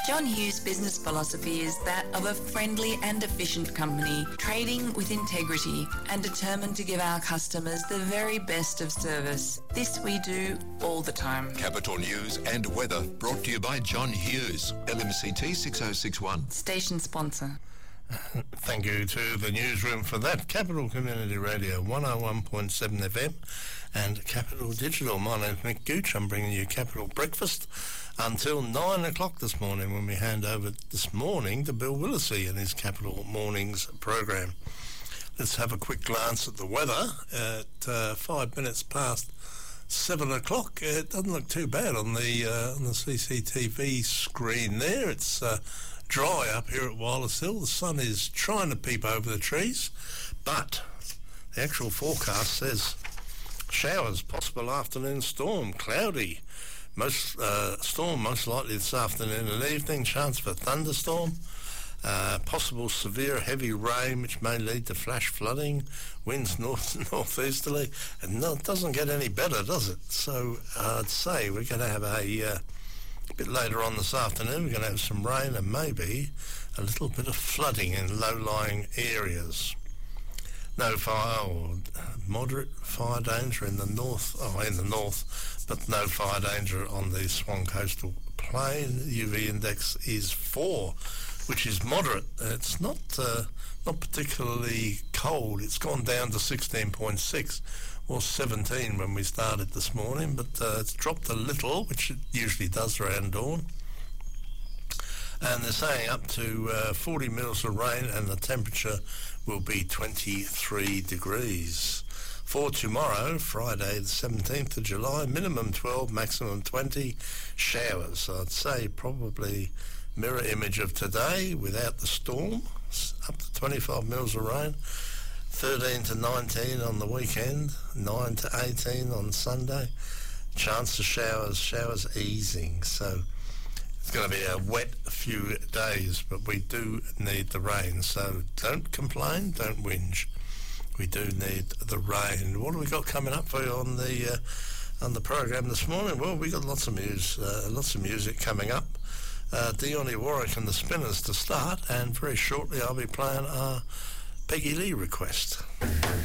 John Hughes' business philosophy is that of a friendly and efficient company, trading with integrity and determined to give our customers the very best of service. This we do all the time. Capital News and weather brought to you by John Hughes, LMCT 6061. Station sponsor. Thank you to the newsroom for that. Capital Community Radio 101.7 FM and Capital Digital. My name's Mick Gooch. I'm bringing you Capital Breakfast until 9 o'clock this morning, when we hand over this morning to Bill Willisey and his Capital Mornings program. Let's have a quick glance at the weather at 5 minutes past 7 o'clock. It doesn't look too bad on the CCTV screen there. It's dry up here at Wireless Hill. The sun is trying to peep over the trees, but the actual forecast says showers, possible afternoon storm, cloudy. Storm most likely this afternoon and evening, chance for thunderstorm, possible severe heavy rain which may lead to flash flooding, winds northeasterly, and it doesn't get any better, does it? So I'd say we're going to have a bit later on this afternoon, we're going to have some rain and maybe a little bit of flooding in low-lying areas. No fire or moderate fire danger in the north, but no fire danger on the Swan Coastal Plain. UV index is 4, which is moderate. It's not particularly cold. It's gone down to 16.6 or 17 when we started this morning, but it's dropped a little, which it usually does around dawn. And they're saying up to 40 mils of rain, and the temperature will be 23 degrees. For tomorrow, Friday the 17th of July, minimum 12, maximum 20, showers. I'd say probably mirror image of today without the storm, up to 25 mils of rain. 13 to 19 on the weekend, 9 to 18 on Sunday. Chance of showers easing. So it's going to be a wet few days, but we do need the rain. So don't complain, don't whinge. We do need the rain. What have we got coming up for you on the program this morning? Well, we got lots of music coming up. Dione Warwick and the Spinners to start, and very shortly I'll be playing our Peggy Lee request.